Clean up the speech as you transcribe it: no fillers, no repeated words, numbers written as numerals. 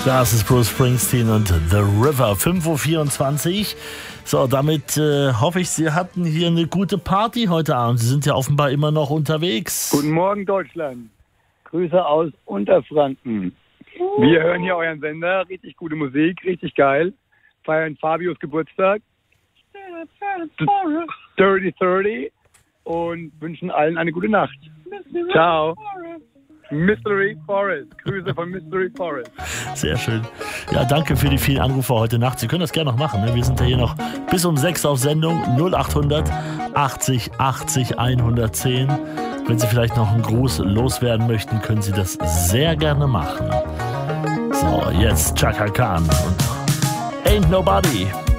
Das ist Bruce Springsteen und The River, 5:24 Uhr. So, damit hoffe ich, Sie hatten hier eine gute Party heute Abend. Sie sind ja offenbar immer noch unterwegs. Guten Morgen, Deutschland. Grüße aus Unterfranken. Wir hören hier euren Sender. Richtig gute Musik, richtig geil. Feiern Fabios Geburtstag. 30 und wünschen allen eine gute Nacht. Ciao. Mystery Forest. Grüße von Mystery Forest. Sehr schön. Ja, danke für die vielen Anrufe heute Nacht. Sie können das gerne noch machen. Ne? Wir sind ja hier noch bis um 6 auf Sendung. 0800 80 80 110. Wenn Sie vielleicht noch einen Gruß loswerden möchten, können Sie das sehr gerne machen. So, jetzt Chaka Khan und Ain't Nobody.